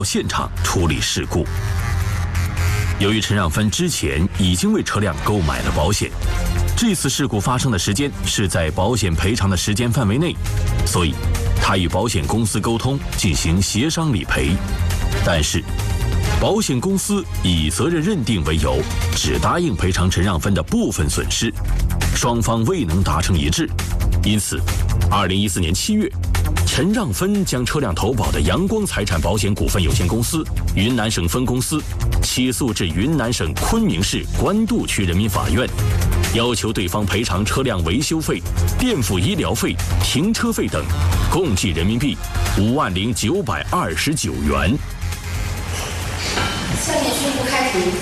现场处理事故。由于陈让芬之前已经为车辆购买了保险，这次事故发生的时间是在保险赔偿的时间范围内，所以他与保险公司沟通进行协商理赔。但是，保险公司以责任认定为由，只答应赔偿陈让芬的部分损失，双方未能达成一致。因此，2014年7月，陈让芬将车辆投保的阳光财产保险股份有限公司云南省分公司起诉至云南省昆明市官渡区人民法院，要求对方赔偿车辆维修费、垫付医疗费、停车费等，共计人民币50929元。 下面宣布开庭。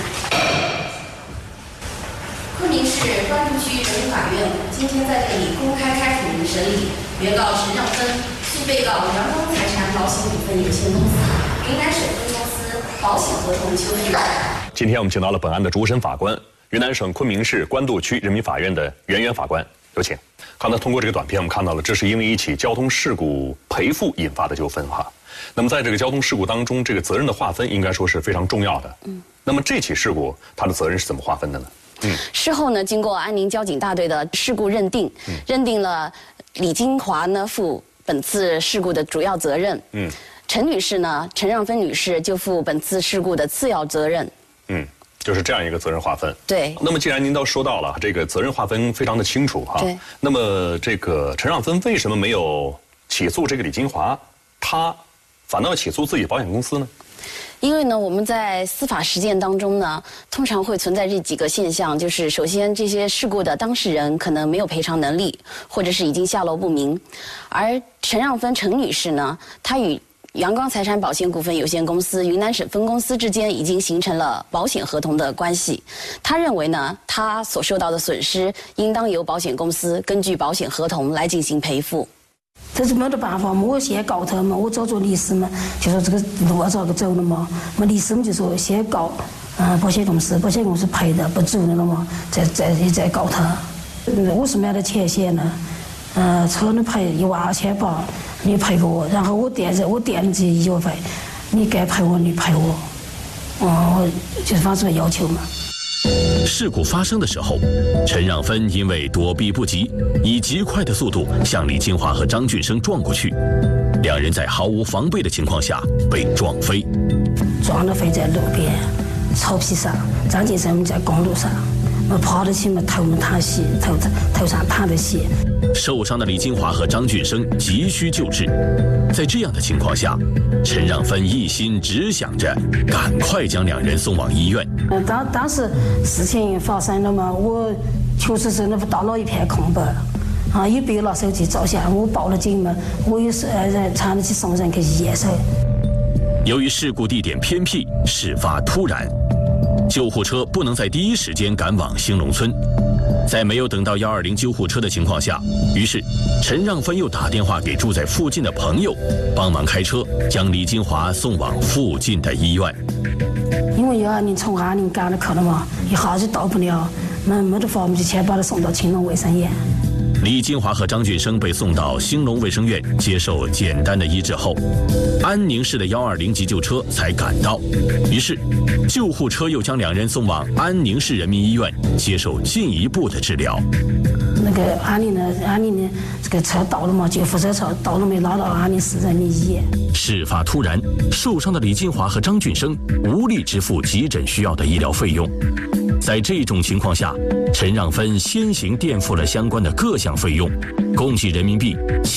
昆明市官渡区人民法院今天在这里公开开庭审理原告陈让芬诉被告阳光财产保险股份有限公司云南省分公司保险合同修订案。 今天我们请到了本案的主审法官，云南省昆明市官渡区人民法院的袁元法官，有请。刚才通过这个短片，我们看到了，这是因为一起交通事故赔付引发的纠纷哈。那么在这个交通事故当中，这个责任的划分应该说是非常重要的。那么这起事故它的责任是怎么划分的呢？ 事后呢，经过安宁交警大队的事故认定，认定了李金华呢负本次事故的主要责任。陈女士呢，陈让芬女士就负本次事故的次要责任。 就是这样一个责任划分。 对。 那么既然您都说到了，这个责任划分非常的清楚哈。 对。 那么这个陈让芬为什么没有起诉这个李金华，他反倒要起诉自己保险公司呢？ 因为呢，我们在司法实践当中呢，通常会存在这几个现象，就是首先这些事故的当事人可能没有赔偿能力，或者是已经下落不明，而陈让芬陈女士呢，她与阳光财产保险股份有限公司云南省分公司之间已经形成了保险合同的关系。他认为呢，他所受到的损失应当由保险公司根据保险合同来进行赔付。 这是没得办法嘛，我先告他嘛，我找着律师嘛，就说这个路要咋个走了嘛，律师们就说先告保险公司，保险公司赔的不足了嘛，再告他。我是买的前险呢，车你赔12800，你赔给我，然后我垫了这医药费，你该赔我你赔我，我就是发这个要求嘛。 事故发生的时候，陈让芬因为躲避不及，以极快的速度向李金华和张俊生撞过去，两人在毫无防备的情况下被撞飞， 撞了飞在路边草皮上，张俊生在公路上，我跑得起嘛，头没淌血，头上淌着血。 受伤的李金华和张俊生急需救治，在这样的情况下，陈让芬一心只想着赶快将两人送往医院。 当时事情发生了嘛，我确实是那大脑一片空白，也别拿手机照相，我报了警嘛，我也是常得去送人去医院噻。 由于事故地点偏僻，事发突然，救护车不能在第一时间赶往兴隆村。在没有等到120救护车的情况下，于是陈让芬又打电话给住在附近的朋友，帮忙开车将李金华送往附近的医院。 因为120从安宁赶了去了嘛，一下子到不了，没得法，我们就先把他送到青龙卫生院。 李金华和张俊生被送到兴隆卫生院接受简单的医治后，安宁市的120急救车才赶到，于是救护车又将两人送往安宁市人民医院接受进一步的治疗。 那个安宁的这个车到了嘛，救护车到了没，拉到安宁市人民医院。 事发突然，受伤的李金华和张俊生无力支付急诊需要的医疗费用。在这种情况下，陈让芬先行垫付了相关的各项费用，共计人民币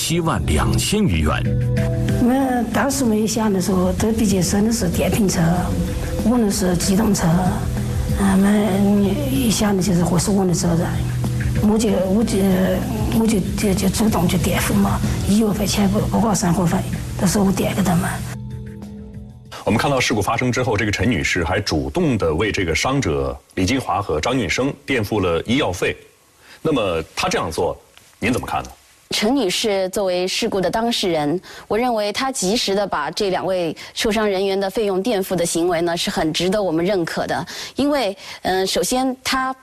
72000余元。 当时没想的说，这毕竟生的是电瓶车，我那是机动车，一想的就是会是我的责任，我就主动去垫付嘛，医药费钱不花生活费，都是我垫给他们。 我们看到事故发生之后，这个陈女士还主动地为这个伤者李金华和张俊生垫付了医药费。那么她这样做，您怎么看呢？ 陈女士作为事故的当事人，我认为她及时的把这2位受伤人员的费用垫付的行为呢，是很值得我们认可的。因为，首先她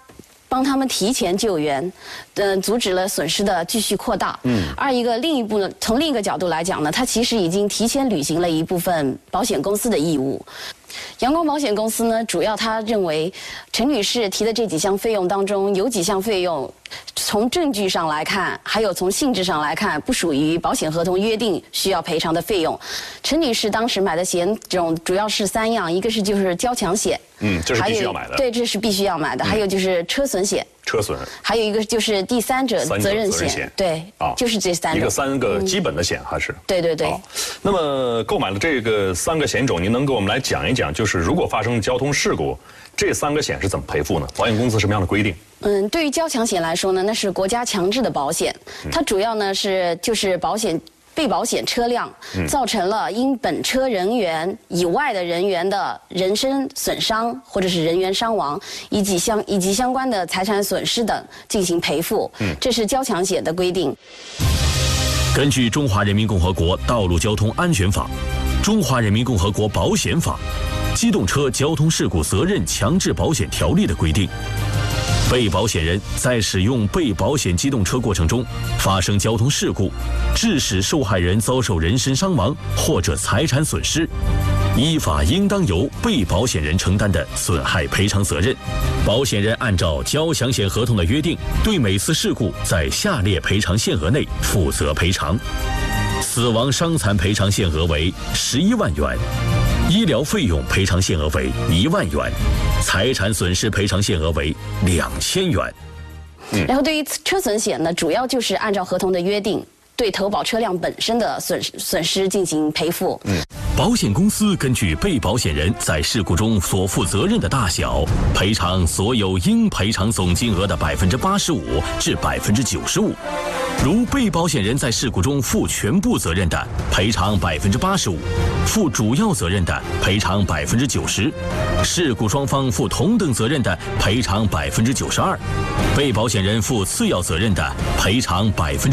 帮他们提前救援，阻止了损失的继续扩大。二一个另一步呢，从另一个角度来讲呢，它其实已经提前履行了一部分保险公司的义务。阳光保险公司呢，主要他认为陈女士提的这几项费用当中，有几项费用从证据上来看，还有从性质上来看，不属于保险合同约定需要赔偿的费用。陈女士当时买的险种主要是3样，一个是就是交强险， 这是必须要买的。 对，这是必须要买的。还有就是车损险。 车损， 还有一个就是第三者责任险，对，就是这3种。 一个3个基本的险还是？ 对对对。 那么购买了这个3个险种，您能给我们来讲一讲，就是如果发生交通事故，这3个险是怎么赔付呢？保险公司什么样的规定？ 对于交强险来说呢，那是国家强制的保险，它主要呢就是被保险车辆造成了因本车人员以外的人员的人身损伤或者是人员伤亡，以及相关的财产损失等进行赔付。这是交强险的规定。 根据《中华人民共和国道路交通安全法》《中华人民共和国保险法》《机动车交通事故责任强制保险条例》的规定，被保险人在使用被保险机动车过程中发生交通事故，致使受害人遭受人身伤亡或者财产损失，依法应当由被保险人承担的损害赔偿责任。保险人按照交强险合同的约定，对每次事故在下列赔偿限额内负责赔偿：死亡伤残赔偿限额为11万元，医疗费用赔偿限额为1万元，财产损失赔偿限额为2000元。 然后对于车损险呢，主要就是按照合同的约定，对投保车辆本身的损失进行赔付。 保险公司根据被保险人在事故中所负责任的大小，赔偿所有应赔偿总金额的85%至95%。如被保险人在事故中负全部责任的，赔偿85%；负主要责任的，赔偿90%；事故双方负同等责任的，赔偿92%；被保险人负次要责任的，赔偿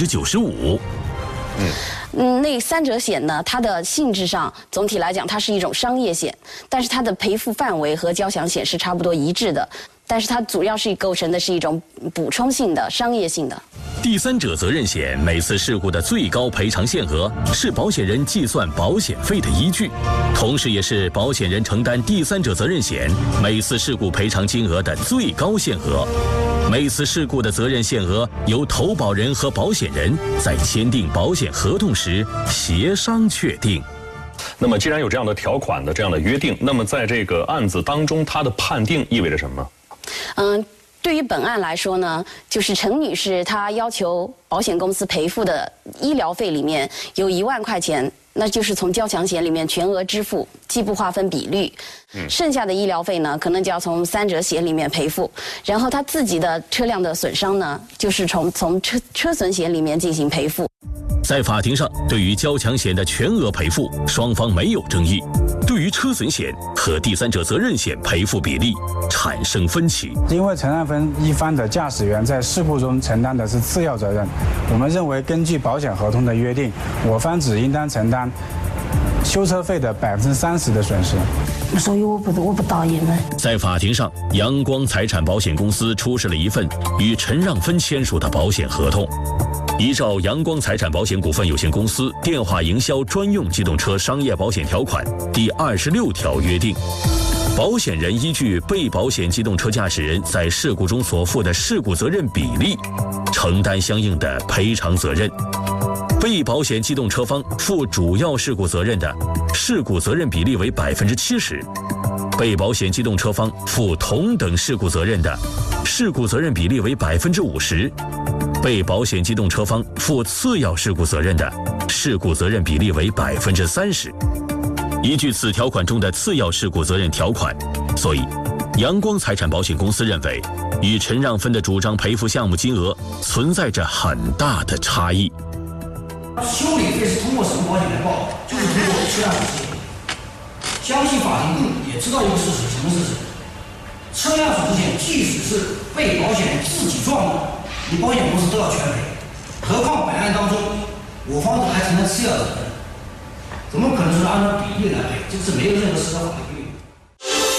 95%。 那3者险呢，它的性质上总体来讲，它是一种商业险，但是它的赔付范围和交强险是差不多一致的，但是它主要是构成的是一种补充性的、商业性的。 第三者责任险每次事故的最高赔偿限额是保险人计算保险费的依据，同时也是保险人承担第三者责任险每次事故赔偿金额的最高限额。每次事故的责任限额由投保人和保险人在签订保险合同时协商确定。 那么既然有这样的条款的这样的约定，那么在这个案子当中，它的判定意味着什么？ 对于本案来说呢，就是陈女士她要求保险公司赔付的医疗费里面有1万块钱，那就是从交强险里面全额支付，既不划分比率。剩下的医疗费呢，可能就要从3者险里面赔付。然后她自己的车辆的损伤呢，就是从车损险里面进行赔付。 在法庭上，对于交强险的全额赔付，双方没有争议。对于车损险和第三者责任险赔付比例产生分歧。 因为承担分一方的驾驶员在事故中承担的是次要责任，我们认为根据保险合同的约定，我方只应当承担修车费的30%的损失。 所以我不答应了。 在法庭上，阳光财产保险公司出示了一份与陈让芬签署的保险合同。依照阳光财产保险股份有限公司电话营销专用机动车商业保险条款第26条约定，保险人依据被保险机动车驾驶人在事故中所负的事故责任比例，承担相应的赔偿责任。被保险机动车方负主要事故责任的，事故责任比例为70%；被保险机动车方负同等事故责任的，事故责任比例为50%；被保险机动车方负次要事故责任的，事故责任比例为30%。依据此条款中的次要事故责任条款，所以阳光财产保险公司认为，与陈让芬的主张赔付项目金额存在着很大的差异。 修理费是通过什么保险来报？就是通过车辆损失险。相信法庭也知道一个事实，什么事实？车辆损失险即使是被保险人自己撞的，你保险公司都要全赔。何况本案当中，我方还承担次要责任，怎么可能是按照比例来赔？这是没有任何实质法律。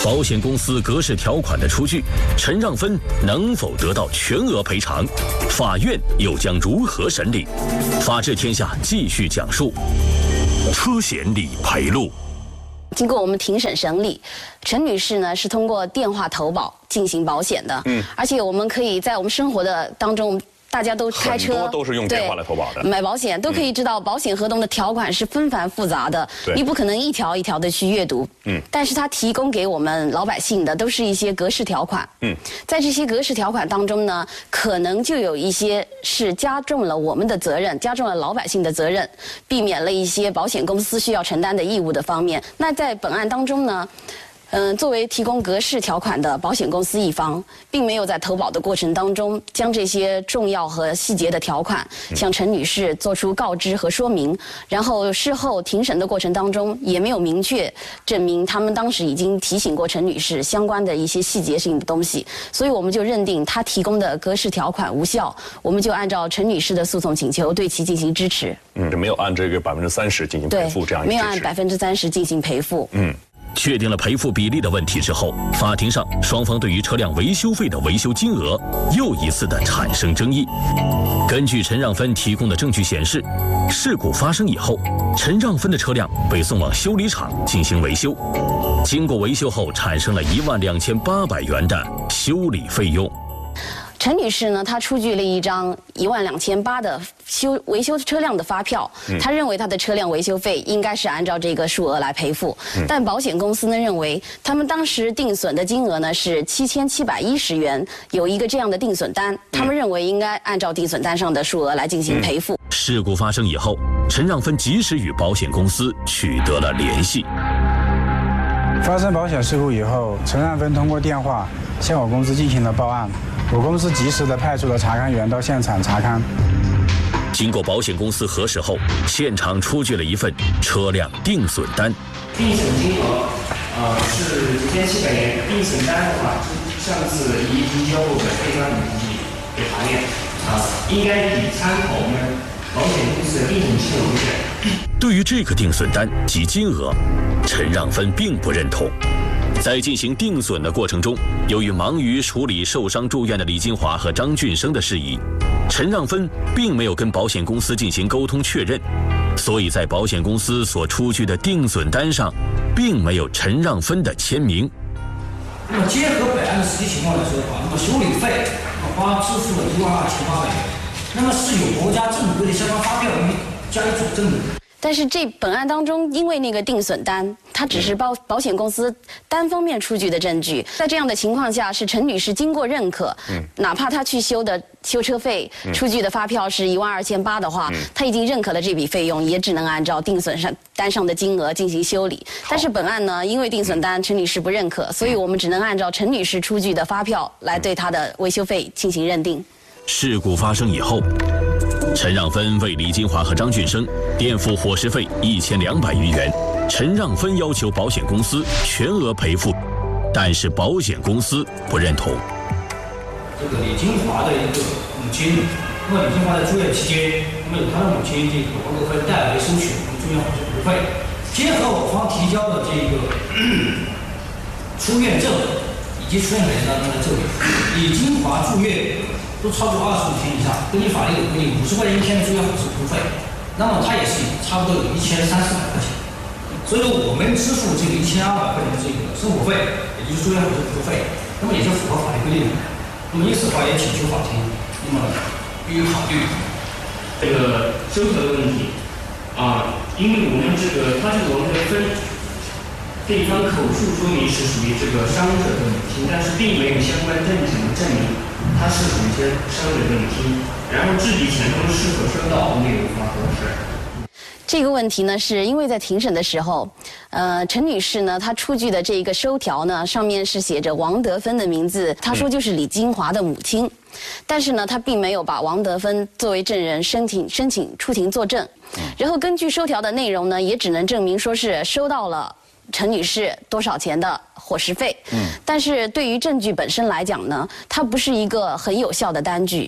保险公司格式条款的出具，陈让芬能否得到全额赔偿？法院又将如何审理？法治天下继续讲述车险理赔录。 经过我们庭审审理，陈女士呢是通过电话投保进行保险的，而且我们可以在我们生活的当中。大家都开车， 很多都是用电话来投保的， 买保险都可以知道，保险合同的条款是纷繁复杂的，你不可能一条一条的去阅读。但是它提供给我们老百姓的都是一些格式条款。在这些格式条款当中呢，可能就有一些是加重了我们的责任，加重了老百姓的责任，避免了一些保险公司需要承担的义务的方面。那在本案当中呢？作为提供格式条款的保险公司一方，并没有在投保的过程当中将这些重要和细节的条款向陈女士做出告知和说明，然后事后庭审的过程当中也没有明确证明他们当时已经提醒过陈女士相关的一些细节性的东西，所以我们就认定他提供的格式条款无效，我们就按照陈女士的诉讼请求对其进行支持。 没有按这个30%进行赔付这样一个支持， 没有按30%进行赔付。 确定了赔付比例的问题之后，法庭上双方对于车辆维修费的维修金额又一次的产生争议。根据陈让芬提供的证据显示，事故发生以后，陈让芬的车辆被送往修理厂进行维修，经过维修后产生了12800元的修理费用。 陈女士呢，她出具了一张12800的维修车辆的发票，她认为她的车辆维修费应该是按照这个数额来赔付，但保险公司呢认为他们当时定损的金额呢是7710元，有一个这样的定损单，他们认为应该按照定损单上的数额来进行赔付。 事故发生以后，陈让芬及时与保险公司取得了联系。 发生保险事故以后，陈让芬通过电话向我公司进行了报案，我公司及时的派出了查勘员到现场查勘。 经过保险公司核实后，现场出具了一份车辆定损单。 定损金额是9700元，定损单的话，上次已经交过的非常统计给法院应该以参考我们保险公司的定损金额为准。 对于这个定损单及金额，陈让芬并不认同。在进行定损的过程中，由于忙于处理受伤住院的李金华和张俊生的事宜，陈让芬并没有跟保险公司进行沟通确认，所以在保险公司所出具的定损单上，并没有陈让芬的签名。 那么结合本案的实际情况来说的话，那么修理费支付了12800元，那么是有国家正规的相关发票加以佐证的。 但是这本案当中，因为那个定损单，它只是保险公司单方面出具的证据，在这样的情况下，是陈女士经过认可，哪怕她去修的修车费出具的发票是12800的话，她已经认可了这笔费用，也只能按照定损单上的金额进行修理。但是本案呢，因为定损单陈女士不认可，所以我们只能按照陈女士出具的发票来对她的维修费进行认定。 事故发生以后，陈让芬为李金华和张俊生垫付伙食费1200余元，陈让芬要求保险公司全额赔付，但是保险公司不认同。 这个李金华的一个母亲，那么李金华在住院期间，那么有他的母亲这个王德芬代为收取住院伙食服务费，结合我方提交的这个出院证以及出院人当中的证明，李金华住院都超过25天以上，根据法律有规定，50块钱一天的住院伙食服务费，那么他也是差不多有1300-1400块钱，所以说我们支付这个1200块钱的这个生活费，也就是住院伙食服务费，那么也是符合法律规定的。那么因此的话，也请求法庭那么予以考虑这个收条的问题因为我们他这个王德芬这一方口述说明是属于这个伤者的母亲，但是并没有相关证据能证明他是否是伤者的母亲，然后治理钱中是否收到没有发核实。 这个问题呢，是因为在庭审的时候，陈女士呢，她出具的这个收条呢，上面是写着王德芬的名字，她说就是李金华的母亲，但是呢，她并没有把王德芬作为证人申请出庭作证，然后根据收条的内容呢，也只能证明说是收到了陈女士多少钱的伙食费，但是对于证据本身来讲呢，它不是一个很有效的单据。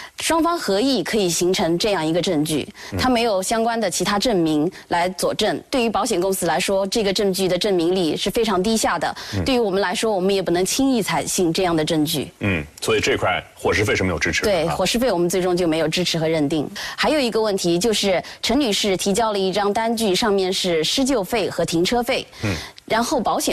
双方合意可以形成这样一个证据，它没有相关的其他证明来佐证。对于保险公司来说，这个证据的证明力是非常低下的。对于我们来说，我们也不能轻易采信这样的证据。 所以这块伙食费是没有支持的。 对，伙食费我们最终就没有支持和认定。还有一个问题就是陈女士提交了一张单据，上面是施救费和停车费，然后保险